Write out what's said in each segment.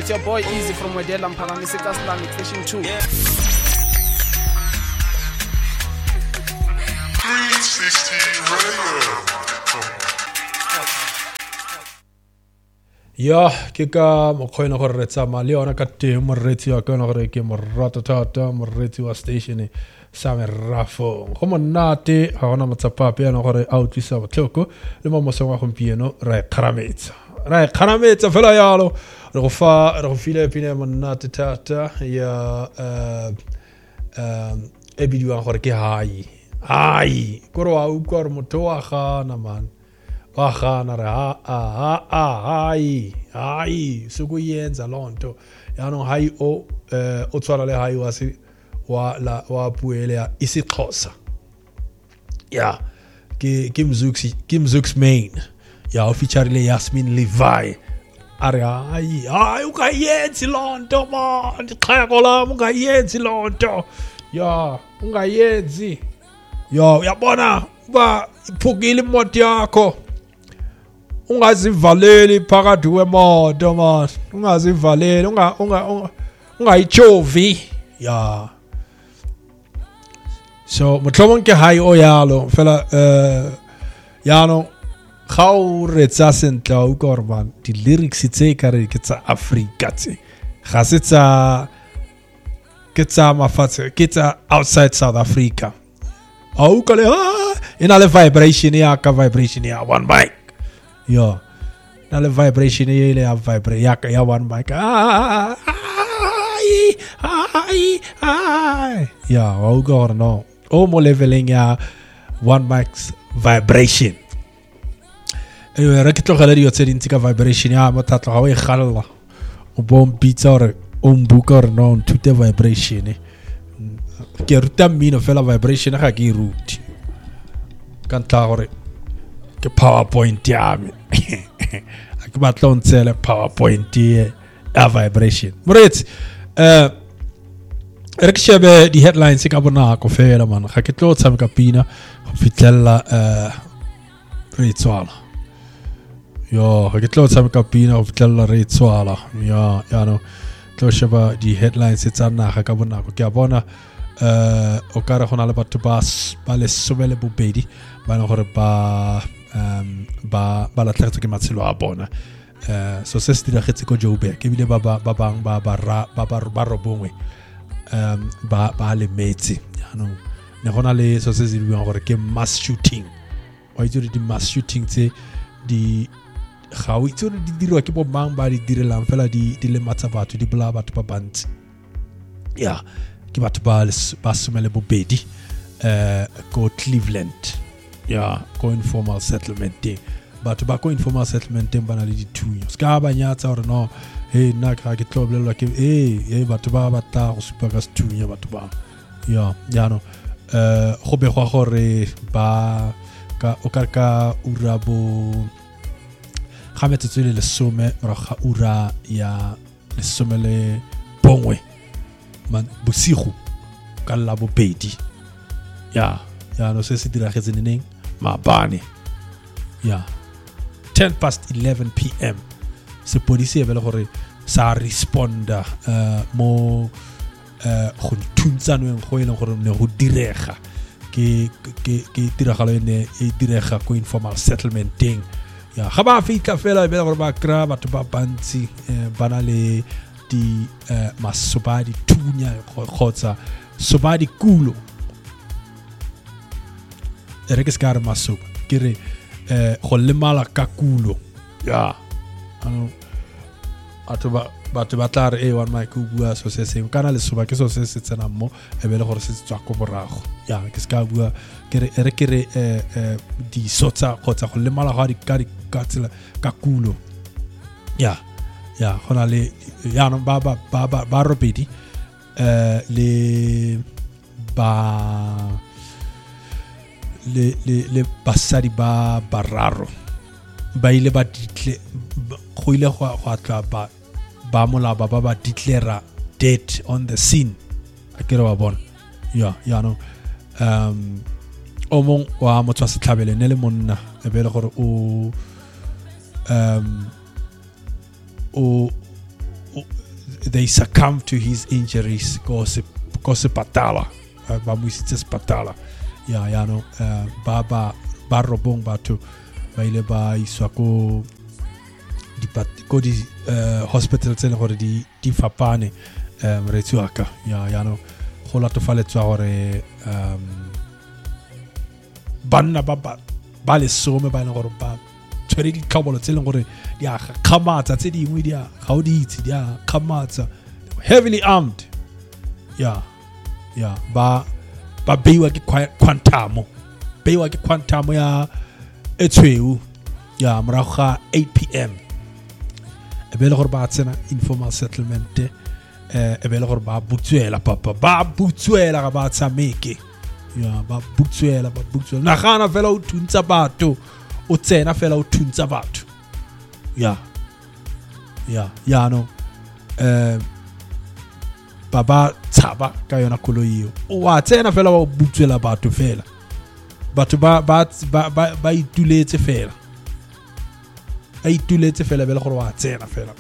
It's your boy Easy from Wedela Mpangamiseka Islamic Station 2. Yeah. 360 Radio. Ya, kika mokhoina gore re tsama le yona ka teng morretsi wa ka no gore ke morata thata morretsi wa station sa merafo go monate ga gona motsapape ya no gore a utlwisa botlhoko le mo mosong wa gompieno ra kharametsa fela yalo re go file pina monate thata ya e bidiwa gore ke hai kore wa utlwa re motho wa gana man wa gana re hai sukuyenza lonto yano hai o tswala le hai wa puele ya isiXhosa ya ke Mzuk's main ya featuring Yasmin Levi are hai ungayenzi lonto man ikhaya lami ungayenzi lonto ya ungayenzi yo uyabona ba iphukile imoto yakho ungazivaleli phakathi kwemoto man ungazivaleli ungayichovi ya so motlhomong ke hai o yalo fela yano ga o retsa sentle o korban di lyrics tse ka re ke tsa Africa tse ga se tsa ke tsa mafatshe ke tsa outside South Africa au ka le ina le vibration ya one mic yo na le vibration ile ya vibrate ya one mic ya au go no o mo leveling ya one mic's vibration re ke tlogela dio tse dintsi ka vibration ya motatlo ga o e galla o bom pizza or o mbuka or no ntute vibration ke ruta mmino fela vibration ga ke ruti ka ntla gore ke PowerPoint ya me a ke batla o ntsele PowerPoint ya vibration moretsi re ke shebe di headlines ka bonako fela man ga ke tlo tshameka pina go fitlhella re tswala yo ga ke tlo tshameka pina go fitlhella re tswala ya no tlo sheba di headlines tsa naga ka bonako ke a bona o ka re gona le batho ba le somele bobedi ba le gore ba latlhegetswe ke matshelo a bona so se se diragetse ko Joburg ke bile ba bang ba robongwe ba le metsi no ne gona le so se se buang gore ke mass shooting o itse di mass shooting tse di ga o itse di dirwa ke bo mang ba di direlang fela di le matsa batho di bla batho ba bantsi ya ke batho ba somele bobedi ko Cleveland ya ko informal settlement batho ba ko informal settlement ba na le dithunya ska ba nyatsa gore no nna ka ke tloblelwa ke batho ba batla go supa ka sethunya batho ba ya no go begwa gore ba ka o ka urabo ga metsotso le lesome ga ura ya lesome le bongwe man bosigo ka la bobedi ya no se se diragetse neng mabane ya 11 p.m. se polisi e bele gore sa responda mo go thuntsanweng go ile gore ne go direga ke tiragalo ene e direga ko informal settlementing ya ga ba fitla fela be gore ba kra batho ba bantsi bana le di masobadi tunya khotsa sobadi kulo re ke skare masoba ke re go lemala ka kulo ya ano batho ba tla re one mic o bua so se se kana le soba ke so se se tsena mo e be le gore se tswa go borago ya ke ska bua ke re di sotsa khotsa go lemala ga di ka tsela ka kulo ya gona le ya no ba robedi le basadi ba bararo ba ile ba ditle go ile go atla ba mola ba declare dead on the scene a ke re ba bona ya no o mong wa motho se tlhabele ne le monna e be le gore they succumb to his injuries go sepatala ba mo isitse sepatala ya no ba robong batho ba ile ba iswa ko di hospital tsene gore di fapane moretsi wa ka ya no go latofaletswa gore banna ba le some ba ne gore ba tshwere ditlhobolo tse leng gore di a kgamatsa tse dingwe di a ga o di itse di a kgamatsa heavily armed ya ba beiwa ke quantum ya etshweu ya morago ga 8 p.m. e be le gore ba tsena informal settlement e be le gore ba butswela ga ba tsameke ya ba butswela nagana fela o thuntsa batho o tsena fela o thuntsa batho ya no ba tshaba ka yona koloi eo wa tsena fela wa butswela batho fela batho ba ituletse fela bele gore wa tsena fela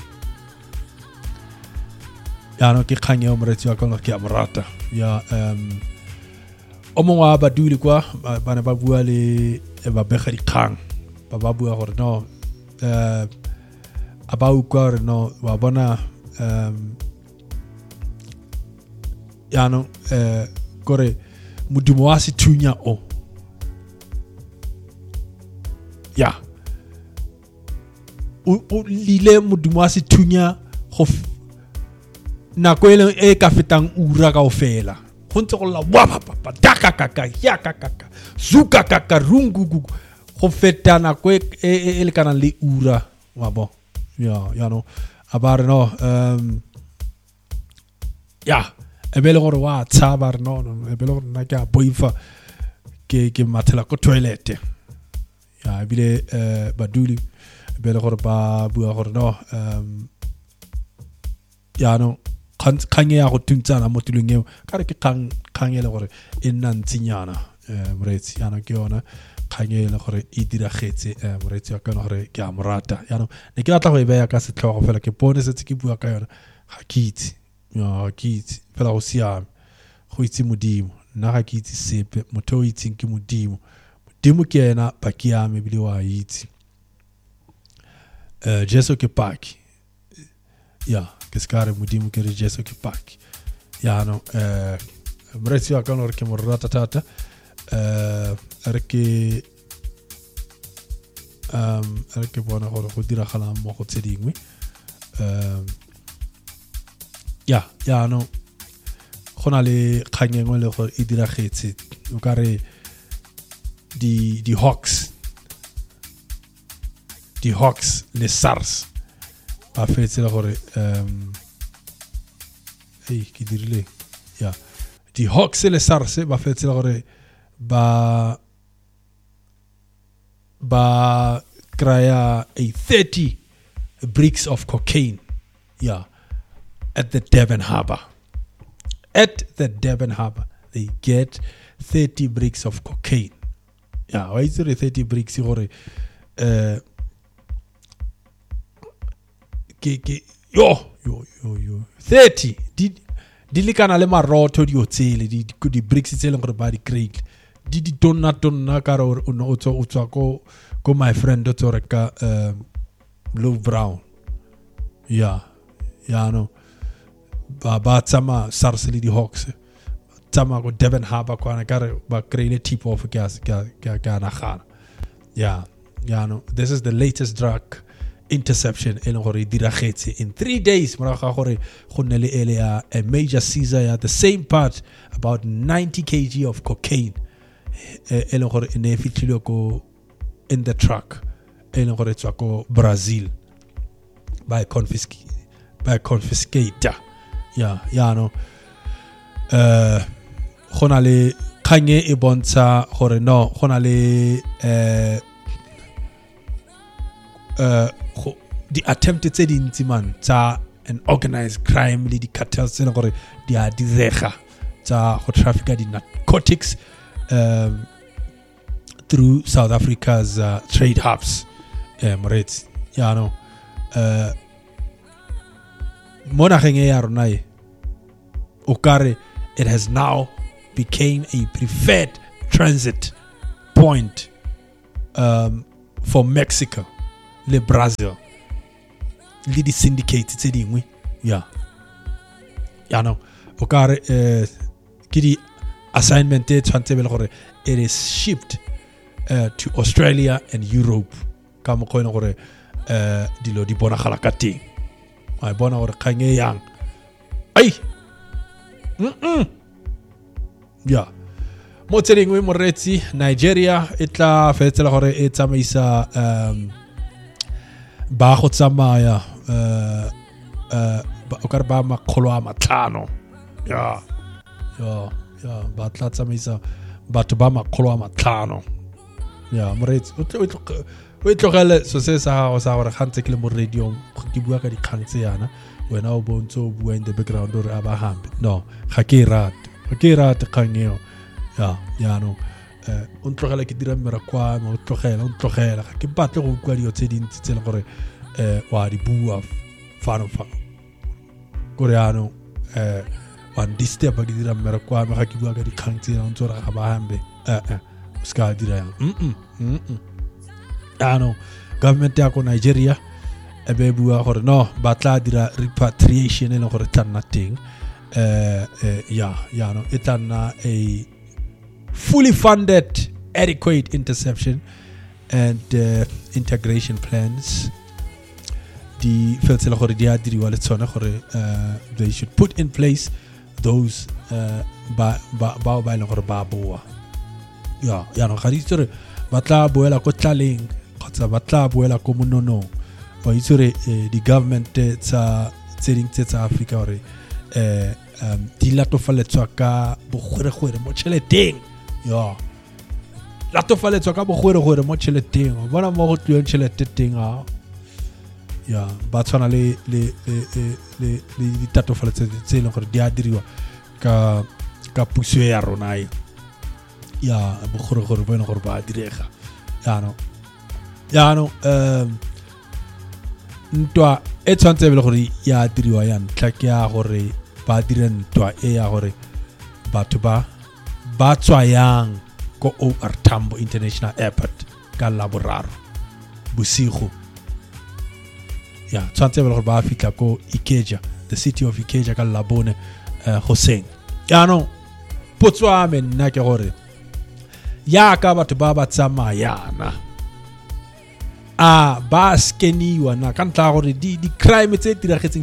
ya no ke kgang eo moretsi wa ka ke a morata ya o mongwe wa baduli kwa ba ne ba bua le babega dikgang ba bua gore no a ba ukwa gore no wa bona ya no gore modumo wa sethunya o ya o lile modumo wa sethunya go nako e ka fetang ura kaofela go ntse go lla wa dakakaka ya kakaka zuka kaka rungu go feta nako e le kana le ura wa bo ya no abare no ya e be le gore wa tshaba re no e be le gore nna ke a boifa ke mathela ko toilet ya bile baduli e be le gore ba bua gore no ya no kgang ya go tuntsana mo tulong eo ka re ke kgang e le gore e nna ntsinyana moretsi ya no ke yona kgang e le gore e diragetse moretsi wa ka no gore ke a morata ya no ne ke batla go e beya ka setlhogo fela ke bone setse ke bua ka yona ga ke itse fela go siame go itse modimo nna ga ke itse sepe motho o itseng ke modimo ke yena paki ya me bile wa itse Jesu ke paki ya ke skare modimo ke re Jesu ke paki ya no moretsi wa ka no re ke mo rata tata re ke bona gore go diragala mo go tse dingwe ya no go na le kgang engwe le gore e diragetse o ka re di Hawks le SARS ba fetse le gore ke dirile ya di Hawks le SARS ba fetse le gore ba kraya a 30 bricks of cocaine at the Durban Harbour. At the Durban Harbour, they get 30 bricks of cocaine. Why is there 30 bricks? 30 di lekana le marotho di otsele di bricks tse leng gore ba di crate di tonna ka re o tswa ko my friend o tsore ka Blue Brown no ba tsama SARS le di Hawks tsama go Durban Harbour kwana ka re ba create tip off ka nagana no this is the latest drug interception e leng gore diragetse in 3 days morago ga gore go nne le ele a major seizure the same part about 90 kg of cocaine e leng gore ne fitlhile ko in the truck e leng gore tswa ko Brazil by confiscator no go na le kganye e bontsha gore no go na le di attempted tse dintsi man tsa an organized crime le di cartels tse gore di a direga tsa go traffica di narcotics through South Africa's trade hubs moretsi no mo nageng e ya rona e o kare it has now became a preferred transit point for Mexico le Brazil le di syndicate tse dingwe ya no o kare ke di assignment e tshwantse be le gore it is shipped to Australia and Europe ka mo kgone gore dilo di bonagala ka teng I bona gore kgang e yang ai ya mo tsedingwe moretsi Nigeria e tla fetsela gore e tsamaisa ba go tsamaya o ka re ba makgolo a matlhano ya ba tla tsamaisa batho ba makgolo a matlhano ya moretsi o itlogele so se sa gago sa gore gantse ke le mo radio ke bua ka dikgang tse yana wena o bontse o bua in the background gore a ba hampe no ga ke rate kgang eo ya no o ntlogela ke dira mmerakwa mo ntlogela ga ke batle go bua dio tse dintsi tse le gore wa di bua fano gore ano wa disturb ke dira mmerakwa ga ke bua ka dikgang tse yana ntse re ga ba hampe ska dira yang ano government ya ko Nigeria e be bua gore no ba tla dira repatriation e le gore tla teng ya no it's a fully funded adequate interception and integration plans di fetsela gore di a diriwa le tsone gore they should put in place those ba ile gore ba boa ya no ga di tsore ba tla boela ko tlaleng kgotsa ba tla boela ko mononong ba itsore di government tsa tsering tsa Africa gore di latofaletswa ka bogwere mo tšheleteng latofaletswa ka bogwere mo tšheleteng bona mo go tlileng tšhelete teng ba tshwana le ditatofaletso tse e leng gore di a diriwa ka puso ya rona ya bogwere bo e leng gore ba direga yaano ntwa e tshwantse bele gore ya diriwa ya ntlha ke ya gore ba dire ntwa e ya gore batho ba tswayang ko OR Tambo International Airport ka laboraro bosigo ya tshwantse bele gore ba fitla ko Ikeja the city of Ikeja ka Labone Hoseng yaano potswa me nna ke gore ya ka batho ba tsamayana ba skeniwa na ka ntla gore di crime tse diragetseng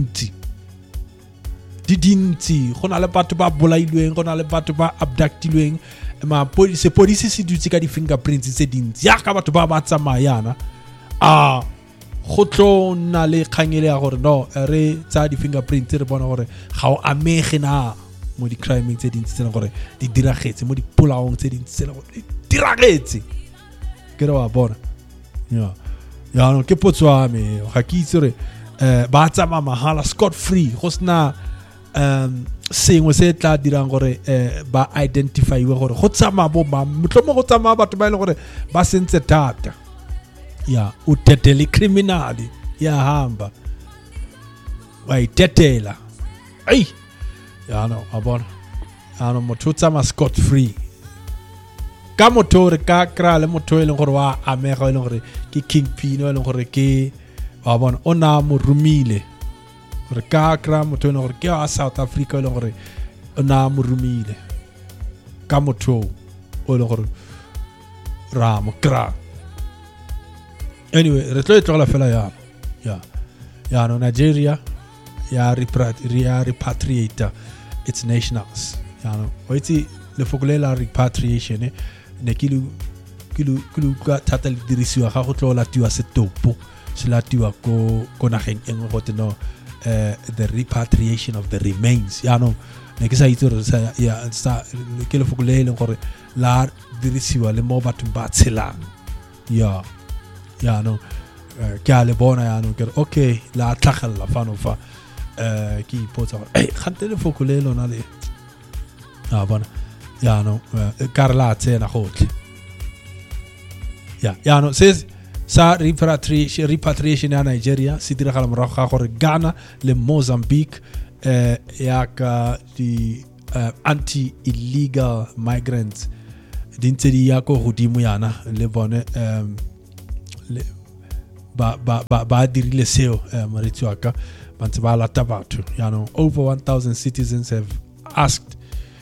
di dintsi go na le batho ba bolailweng go na le batho ba abductilweng sepodisi se dutse ka di-fingerprints tse dintsi ya ka batho ba tsamayana go tlo na le kgangele ya gore no re tsa di-fingerprints re bona gore ga o amege na mo di-crimeng tse dintsi tse gore di diragetse mo dipolaong tse dintsi tse gore di diragetse ke re wa bona ya no ke potswa me ga ke itse re ba tsamaya mahala scot free go sna sengwe se tla dirang gore ba identifyiwe gore go tsamaya bo motlomo go tsamaya batho ba ile gore ba sentse thata ya o tetele criminal ya hamba wa itetela ya no abona ano motho tsama scot free ka motor ka kra le motho e leng gore wa amega e leng gore ke kingpin e leng gore ke wa bona ona mo rumile gore ka kra motho e leng gore ke a South Africa e leng gore ona mo rumile ka motho o leng gore ra mo kra anyway re tlo tlola fela ya no Nigeria ya repatriate its nationals ya no o itse le fokolela repatriation ne kilu ka thata le dirisiwa ga go tlola tiwa setopo se latiwa ko nageng engwe go teno the repatriation of the remains ya no ne ke sa itse re sa ke le fokolele gore la dirisiwa le mo batho ba tshelang ya no ke a le bona ya no ke okay la tlhagella fano fa ke ipotsa gore gante le fokolele ona le bona ya no karla tsena gotle ya no se sa repatriation ya Nigeria se diragala morago ga gore Ghana le Mozambique ya ka di anti-illegal migrants dintse di ya go godimo yana le bone ba dirile seo moretsi wa ka ba ntse ba lata batho over 1,000 citizens have asked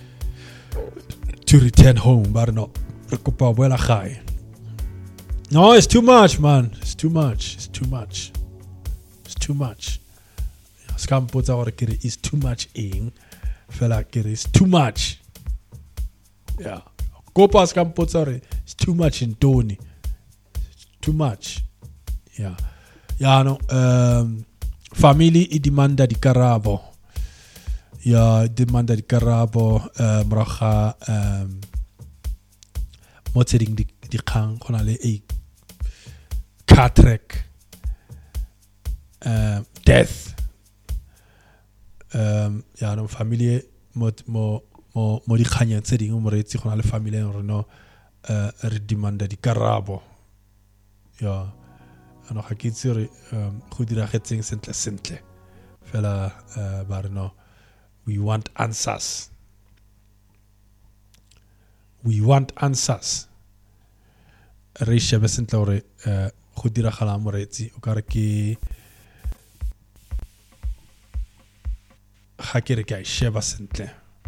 to return home but no re kopa boela gae. No, it's too much, man. It's too much. It's too much. It's too much. Skampotsa gore kere is too much eng. Fela kere is too much. Yeah. Kopa skampotsa gore it's too much in Tony. It's too much. Yeah. Yeah, no. Family I demanda di karabo. Yeah, demanda di karabo moraga mo tsering di kgang gona le a car track death ya no family mo di kganya tse dingwe moretsi gona le family re no re demanda di karabo ya ano ga ke itse re go diragetseng sentle fela ba re no we want answers re shebe sentle gore go diragala moretsi o ka re ke ga ke re ke a sheba sentle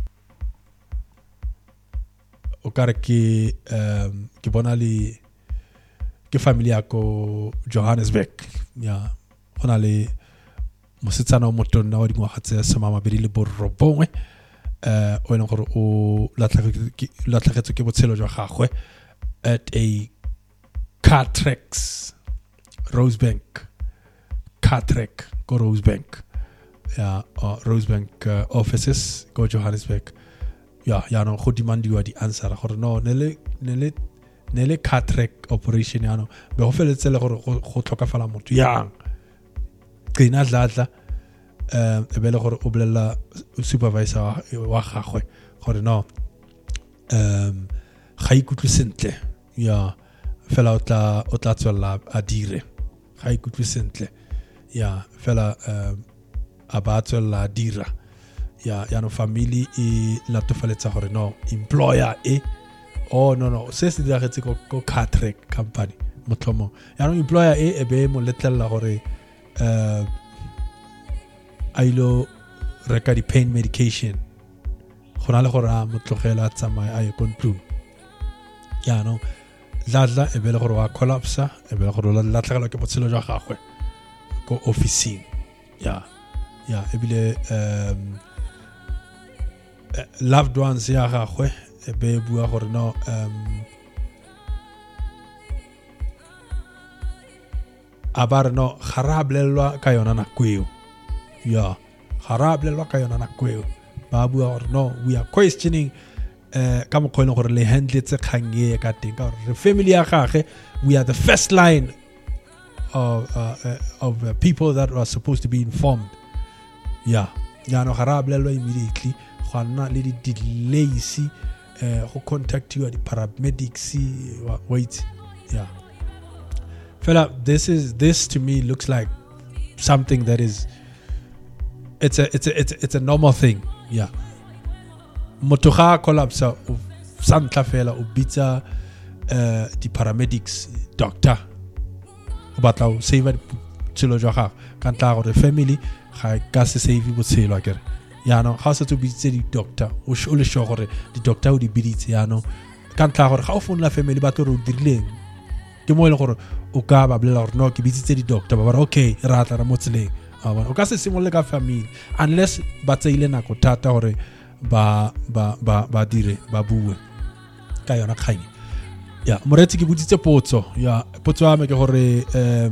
o ka re ke bona le ke family ya ko Johannesburg ya gona le mosetsana o motonna wa dingwaga tse 29 o ene gore o latlhagetswe ke botshelo jwa gagwe at a car tracks Rosebank car track go Rosebank Rosebank offices go Johannesburg ya no go demandiwa di answer gore no nele car track operation ya no be go feletse le gore go tlhokafala motho yang tsena dlatla e bele gore o bolela supervisor wa gagwe gore no ga ikutlwe sentle ya fela o tla tswela a dire ga ikutlwe sentle ya fela a ba tswela a dira ya no family e latofaletsa gore no employer no se se diragetse ko car track company motlomo ya no employer e be mo letlela gore a ilo reka di pain medication gona le gore a motlogela tsamaya a ye kontlung ya no dladla e bele gore wa collapse e bele gore la tlhagelwa ke botshelo jwa gagwe ko officing ya e bile loved ones ya gagwe e be bua gore no a ba re no garablelwa ka yona nakweo ya garablelwa ka yona nakweo ba bua gore no we are questioning ka mokgwele gore le handle tse kgang ye ka teng ka gore family ya gagwe we are the first line of people that are supposed to be informed ya no garablelwa immediately go nna le di delays go contact you the paramedics wait yeah fella this to me looks like something that is it's a normal thing yeah motoga collapse santla fela o bitsa di paramedics doctor o batla o save tshelo jwa ga ka ntla gore family ga ka se save botshelo akere ya no ga se to bitse di doctor o le sure gore di doctor o di biditse ya no ka ntla gore ga o founela family ba tlo re dirileng ke mo ile gore o ka ba blela gore no ke bitsitse di doctor ba okay ra tla ra motseleng o ka se simolle ka family unless ba tseile nako thata gore ba dire ba bue ka yona kganye ya moretsi ke butsitse potso ya potso ya me ke gore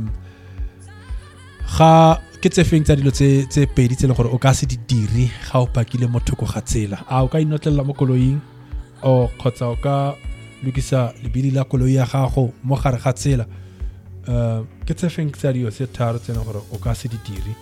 ga ke tse feng tsa dilo tse pedi tse le gore o ka se di dire ga o pakile mothoko ga tsela a o ka inotlela mo koloing o khotsa o ka lukisa lebili la koloi ya gago mo gare ga tsela ke tse feng tsa dilo tse tharo tsena gore o ka se di dire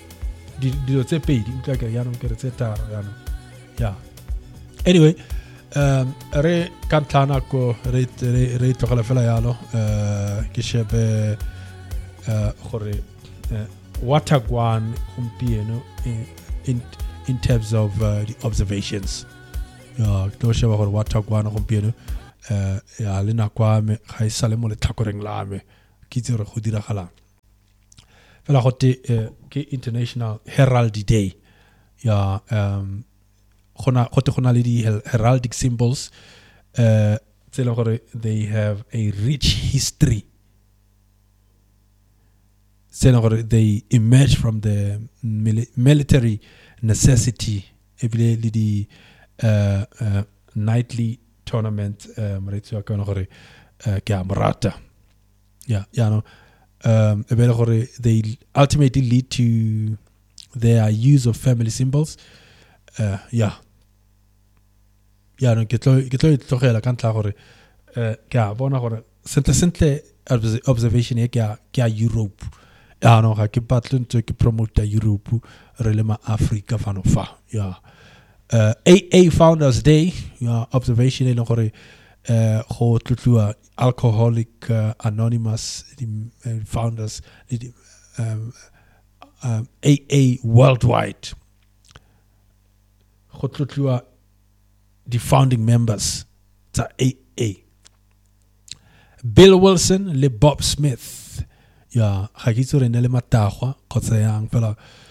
dilo tse pedi utlwa ke ya no ke re tse tharo ya no ya anyway re kantlana ko re tlogela fela yalo ke shebe gore watagwan gompieno in terms of the observations ya tlo sheba gore watagwan gompieno ya le nakwame ga isale mo le tlhakoreng la me ke itse re go diragalang fela gote ke International Herald Day ya gona le di heraldic symbols tsela gore they have a rich history tsela gore they emerge from the military necessity ebile le di nightly tournament moretsi wa kana gore ke a morata ya no ebile gore they ultimately lead to their use of family symbols no ke tlo tlogela ka ntla gore ke a bona gore sentle observation e ke a Europe no ga ke batle ntse ke promote Europe re le ma Africa fano fa AA Founders Day observation e le gore go tlotliwa Alcoholic Anonymous founders AA worldwide go tlotliwa the founding members tsa AA Bill Wilson le Bob Smith ga ke itse re ne le matagwa kgotsa yang fela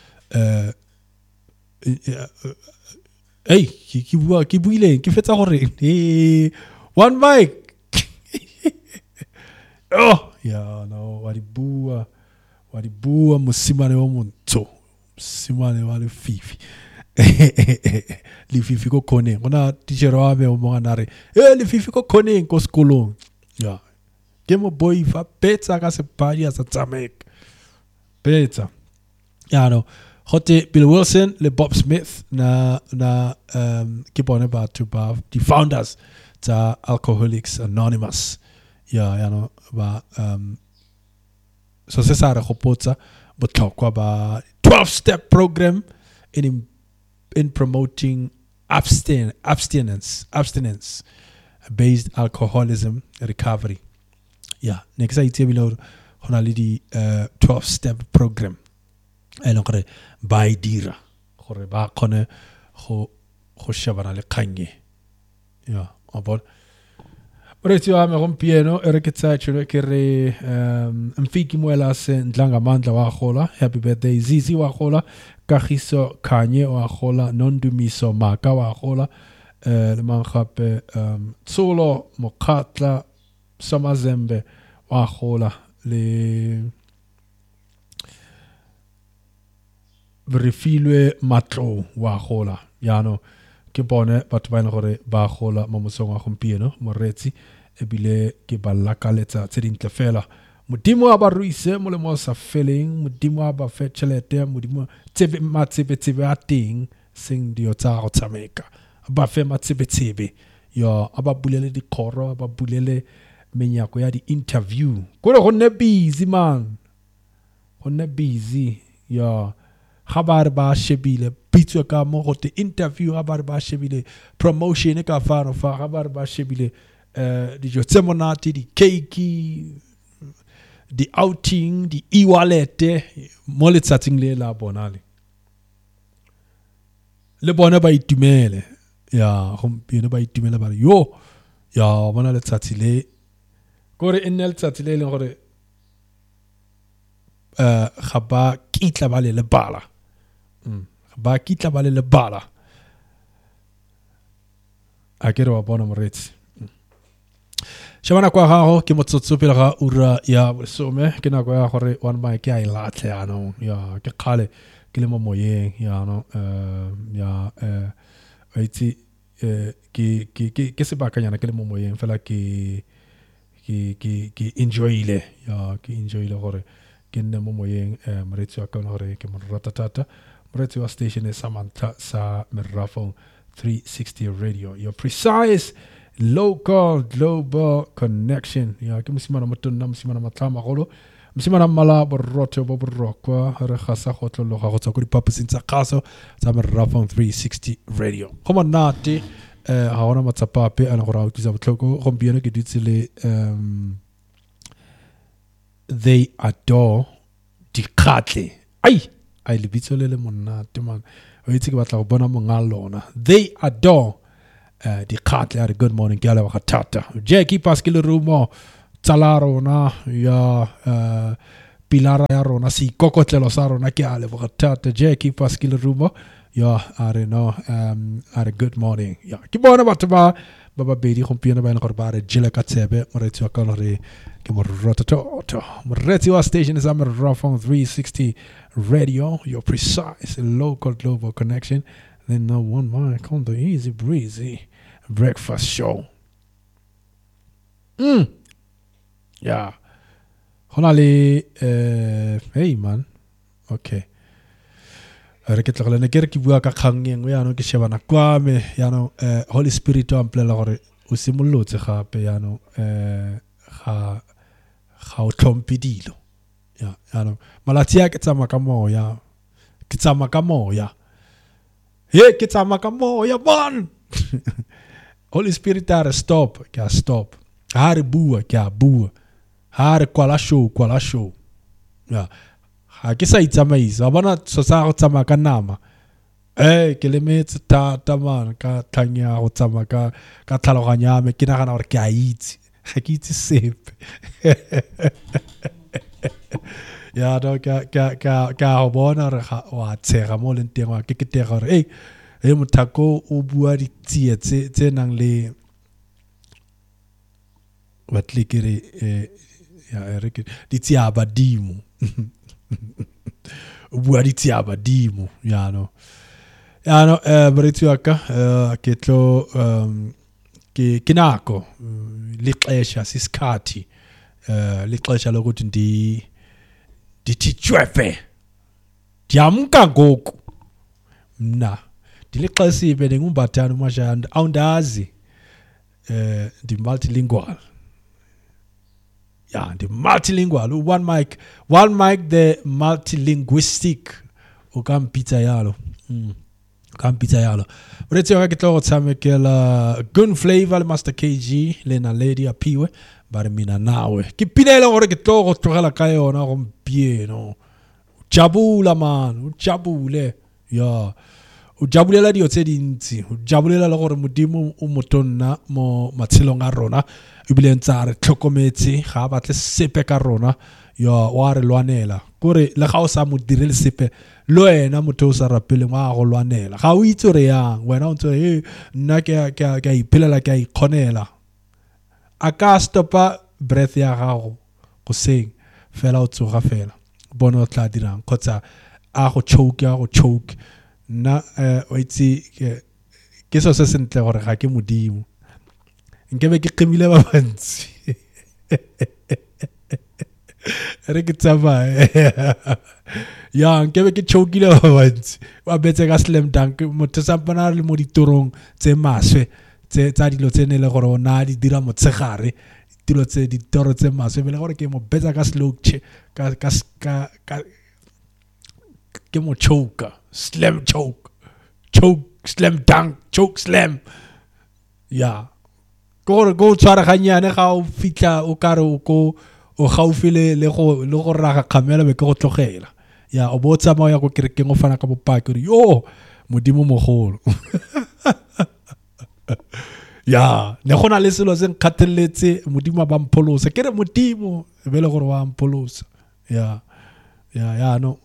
ke buileng ke fetsa gore one mic no wa di bua mosimane wa montsho mosimane wa le fifi le fifi ko koneng gona teacher wa me o mo ngana re le fifi ko koneng ko sekolong ke mo boifa petsa ka sepadi sa tsamek petsa no hote Bill Wilson le Bob Smith na ke bone batho ba the founders tsa Alcoholics Anonymous no ba so se sa re gopotsa botlhokwa ba 12-step program in promoting abstinence based alcoholism recovery ne ke sa itse bile hona le di 12-step program gore ba dira gore ba kgone go shebana le kganye abon Moretsi wa me gompieno e re ke tsa tsholo ke re mfiki moela se ndlanga mandla wa gola happy birthday Zizi wa gola Kagiso Khanye wa gola Nondumiso Maka wa gola le mangape Tsolo Mokhatla Somazembe wa gola le Refilwe Matlo wa gola no ke bone batho ba ena gore ba gola mo mosong wa gompieno moretsi ebile ke ba lakaletsa tse dintle fela modimo a ba ruise mo le mo sa feleng modimo a ba fe tšhelete modimo tsebe a teng seng dio tsa go tshameka ba fe matsebe a ba bulele dikgoro a ba bulele menyako ya di interview gore go nne busy man go nne busy ga ba re ba shebile pitswe ka mo go te interview ga ba re ba shebile promotion ka fano fa ga ba re ba shebile dijo tse monate di cake di outing di e-wallet mo letsatsing le la bonale le bona ba itumele gompieno ba itumele ba re bona letsatsi le gore e nne letsatsi le leng gore ga ba kitla ba le lebala ba kitla ba le lebala a ke re wa bona moretsi Shabana kwa gago ke motsotso pele ga ura ya lesome ke nako ya gore one mic ke a e latlhe ano ke kgale ke le mo moyeng no itse ke sebakanyana ke le mo moyeng fela ke enjoyile ke enjoyile gore ke nne mo moyeng moretsi wa kana gore ke mo rata tata moretsi wa station Samantha sa Merafong 360 radio your precise local global connection ke mosimana motonna mosimana matlama golo mosimana mala borotho bo borokwa re gasa go tlologa go tswa go dipapasing tsa kgaso tsa Merafong 360 radio go monate ha ona matsapa pe ana go ra utlisa botlhoko gompieno ke dutse le they adore dikgatle ai lebitso le monate man o itse ke batla go bona mongalona they adore dikgatle are good morning ke a leboga thata Jackie Pascal Rumo tsala rona ya pilara ya rona si kokotlelo sa rona ke a leboga thata Jackie Pascal Rumo ya are no are good morning ya ke bona batho ba bedi gompieno ba ene gore ba re jela ka tsebe moretsi wa ka re ke morototto moretsi wa station is Rafong 360 radio your precise local global connection then no one mic on the easy breezy breakfast show yeah honali hey man okay re ke tla le ke bua ka kgangeng ya no ke shebana kwa me ya no Holy Spirit o amplela gore o simolotse gape ya no ga o tlhompidilo ya no malatsi ya ke tsama ka moya ke tsama ka moya ke tsama ka moya man Holy Spirit are stop ke a stop ha re bua ke a bua ha re kwala show ya ha ke sa itsamaisa bona so sa go tsama ka nama ke le metse ta man ka tlhanya go tsama ka tlhaloganya me ke nagana gore ke a itse ga ke itse sepe ya do ka go bona re wa tshega mo leng teng wa ke tega gore mothako o bua ditsie tse nang le batle ke re ya re ke ditsie abadimo o bua ditsie abadimo ya no moretsi wa ka ke tlo ke nako lixesha sisikhathi lixesha lokuthi ndithi tshwefe ndiyamka ngoku mna ndilixesibe ndingumbathana umashanda awundazi ndi-multilingual ndi-multilingual one mic the multilinguistic o ka mpitsa yalo moretsi wa ka ke tlo go tshamekela Gun Flavor le Master KG le Naledi Apiwe ba re mina nawe ke pinele gore ke tlo go tlogela ka yona gompieno jabula man o jabule ya o jabulela dio tse dintsi o jabulela le gore modimo o motonna mo matshelong a rona ebile ntse re tlhokometse ga batle sepe ka rona wa re lwanela gore le ga o sa mo direle sepe lo wena motho o sa rapeleng wa go lwanela ga o itse re yang wena o ntse nna ke iphelela ke ikgonela a ka stopa breath ya gago go seng fela o tsoga fela bona o tla dirang kgotsa a go choke nna o itse ke so se sentle gore ga ke modimo nkebe ke qimile ba bantsi re ke tsamaye ya nkebe ke chokile ba bantsi ba betse ka slam dunk motho sa mpana le mo ditorong tse maswe tsa dilo tse ne le gore o na di dira motshegare ditoro tse maswe bele gore ke mo betsa ka slow ke mo choke slam choke slam dunk choke slam ya go tshwara ganyane ga o fitla o kare o gaufi le go raga kgamela be ke go tlogela ya o botsa mo ya go kerekeng o fana ka bopaki re yo modimo mogolo ya ne gona le selo se nkgatheletse modimo ba mpholosa ke re modimo be le gore wa mpholosa ya no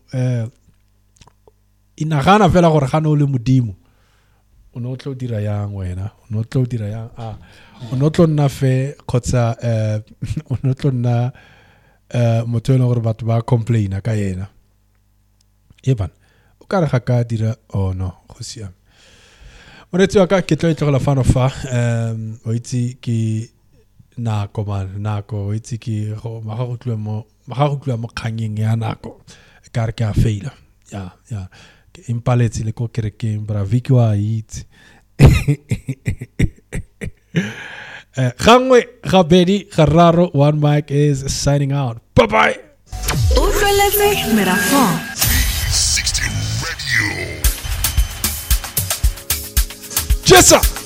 inagana fela gore ga no le modimo o no tlo dira yang wena o no tlo dira yang o no tlo nna fe kgotsa o no tlo nna motho ene gore batho ba complaina ka yena eban o ka re ga ka dira no go siame moretsi wa ka ke tlo itlogela fano fa o itse ke nako o itse ke maga go tlwa mo kganyeng ya nako ka re ke a faila ya ke impaletse le ko kerekeng bra viki wa itse gangwe gabedi gararo one mic is signing out bye bye utlweletse Rafong 360 Radio. Jessa